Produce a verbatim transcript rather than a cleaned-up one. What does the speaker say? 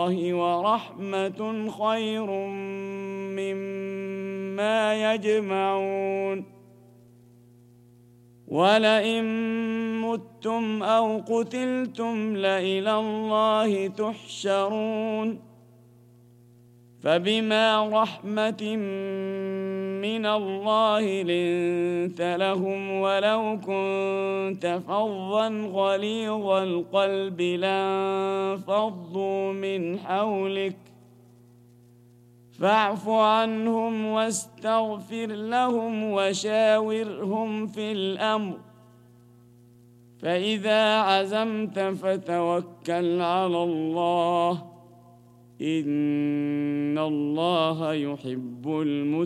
ورحمة خير مما يجمعون ولئن متم أو قتلتم لإلى الله تحشرون فبما رحمة من الله لنت لهم ولو كنت فظا غليظ القلب لانفضوا من حولك فاعف عنهم واستغفر لهم وشاورهم في الأمر فإذا عزمت فتوكل على الله إن الله يحب المتقين